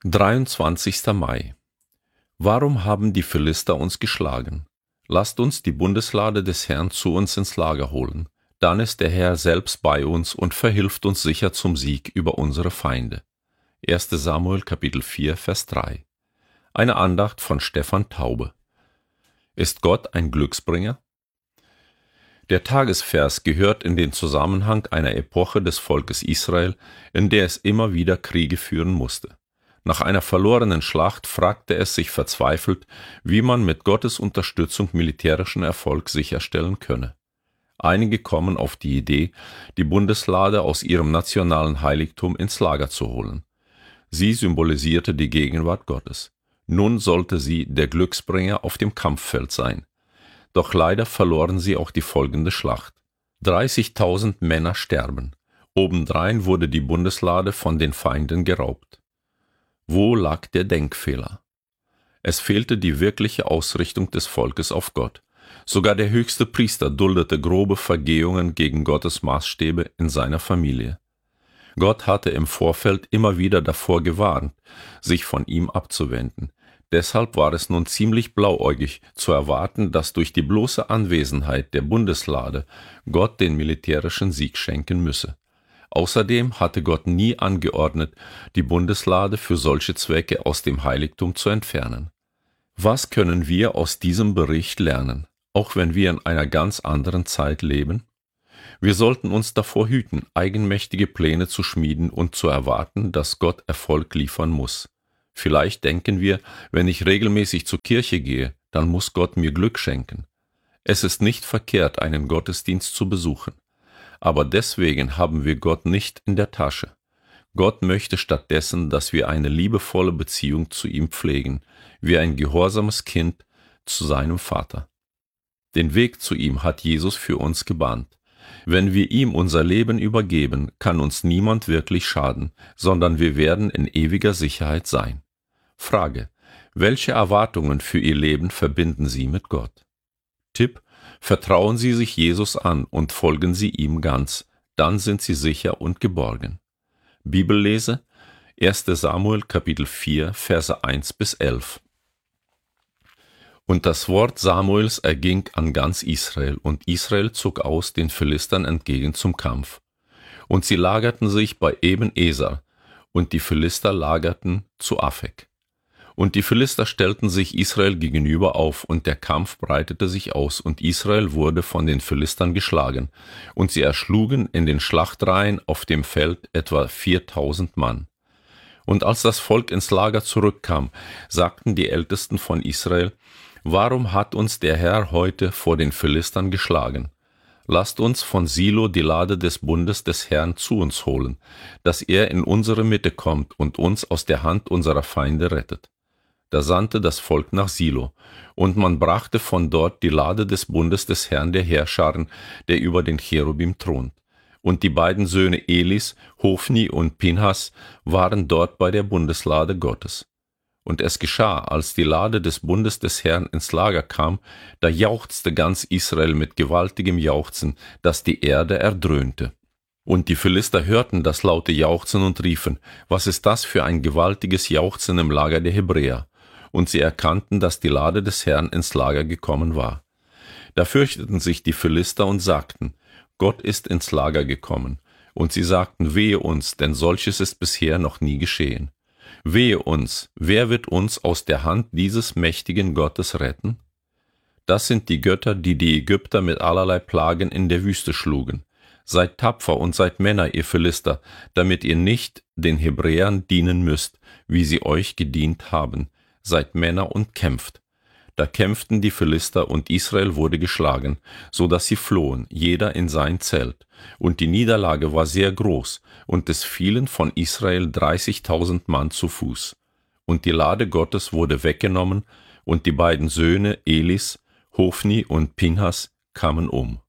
23. Mai. Warum haben die Philister uns geschlagen? Lasst uns die Bundeslade des Herrn zu uns ins Lager holen. Dann ist der Herr selbst bei uns und verhilft uns sicher zum Sieg über unsere Feinde. 1. Samuel Kapitel 4, Vers 3. Eine Andacht von Stefan Taube. Ist Gott ein Glücksbringer? Der Tagesvers gehört in den Zusammenhang einer Epoche des Volkes Israel, in der es immer wieder Kriege führen musste. Nach einer verlorenen Schlacht fragte es sich verzweifelt, wie man mit Gottes Unterstützung militärischen Erfolg sicherstellen könne. Einige kommen auf die Idee, die Bundeslade aus ihrem nationalen Heiligtum ins Lager zu holen. Sie symbolisierte die Gegenwart Gottes. Nun sollte sie der Glücksbringer auf dem Kampffeld sein. Doch leider verloren sie auch die folgende Schlacht. 30.000 Männer sterben. Obendrein wurde die Bundeslade von den Feinden geraubt. Wo lag der Denkfehler? Es fehlte die wirkliche Ausrichtung des Volkes auf Gott. Sogar der höchste Priester duldete grobe Vergehungen gegen Gottes Maßstäbe in seiner Familie. Gott hatte im Vorfeld immer wieder davor gewarnt, sich von ihm abzuwenden. Deshalb war es nun ziemlich blauäugig zu erwarten, dass durch die bloße Anwesenheit der Bundeslade Gott den militärischen Sieg schenken müsse. Außerdem hatte Gott nie angeordnet, die Bundeslade für solche Zwecke aus dem Heiligtum zu entfernen. Was können wir aus diesem Bericht lernen, auch wenn wir in einer ganz anderen Zeit leben? Wir sollten uns davor hüten, eigenmächtige Pläne zu schmieden und zu erwarten, dass Gott Erfolg liefern muss. Vielleicht denken wir, wenn ich regelmäßig zur Kirche gehe, dann muss Gott mir Glück schenken. Es ist nicht verkehrt, einen Gottesdienst zu besuchen. Aber deswegen haben wir Gott nicht in der Tasche. Gott möchte stattdessen, dass wir eine liebevolle Beziehung zu ihm pflegen, wie ein gehorsames Kind zu seinem Vater. Den Weg zu ihm hat Jesus für uns gebahnt. Wenn wir ihm unser Leben übergeben, kann uns niemand wirklich schaden, sondern wir werden in ewiger Sicherheit sein. Frage: Welche Erwartungen für Ihr Leben verbinden Sie mit Gott? Tipp: Vertrauen Sie sich Jesus an und folgen Sie ihm ganz, dann sind Sie sicher und geborgen. Bibellese: 1. Samuel Kapitel 4, Verse 1-11. Und das Wort Samuels erging an ganz Israel, und Israel zog aus den Philistern entgegen zum Kampf. Und sie lagerten sich bei Eben-Eser, und die Philister lagerten zu Afek. Und die Philister stellten sich Israel gegenüber auf, und der Kampf breitete sich aus, und Israel wurde von den Philistern geschlagen, und sie erschlugen in den Schlachtreihen auf dem Feld etwa 4.000 Mann. Und als das Volk ins Lager zurückkam, sagten die Ältesten von Israel: Warum hat uns der Herr heute vor den Philistern geschlagen? Lasst uns von Silo die Lade des Bundes des Herrn zu uns holen, dass er in unsere Mitte kommt und uns aus der Hand unserer Feinde rettet. Da sandte das Volk nach Silo, und man brachte von dort die Lade des Bundes des Herrn der Heerscharen, der über den Cherubim thront. Und die beiden Söhne Elis, Hofni und Pinhas, waren dort bei der Bundeslade Gottes. Und es geschah, als die Lade des Bundes des Herrn ins Lager kam, da jauchzte ganz Israel mit gewaltigem Jauchzen, dass die Erde erdröhnte. Und die Philister hörten das laute Jauchzen und riefen: Was ist das für ein gewaltiges Jauchzen im Lager der Hebräer? Und sie erkannten, dass die Lade des Herrn ins Lager gekommen war. Da fürchteten sich die Philister und sagten: Gott ist ins Lager gekommen. Und sie sagten: Wehe uns, denn solches ist bisher noch nie geschehen. Wehe uns, wer wird uns aus der Hand dieses mächtigen Gottes retten? Das sind die Götter, die die Ägypter mit allerlei Plagen in der Wüste schlugen. Seid tapfer und seid Männer, ihr Philister, damit ihr nicht den Hebräern dienen müsst, wie sie euch gedient haben. Seid Männer und kämpft. Da kämpften die Philister, und Israel wurde geschlagen, so dass sie flohen, jeder in sein Zelt. Und die Niederlage war sehr groß, und es fielen von Israel 30.000 Mann zu Fuß. Und die Lade Gottes wurde weggenommen, und die beiden Söhne Elis, Hofni und Pinhas kamen um.